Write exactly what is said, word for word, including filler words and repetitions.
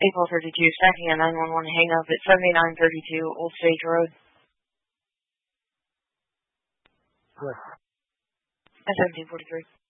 April thirty-two, stacking a nine one one hang up at seventy-nine thirty-two Old Stage Road. Good. At seventeen forty-three.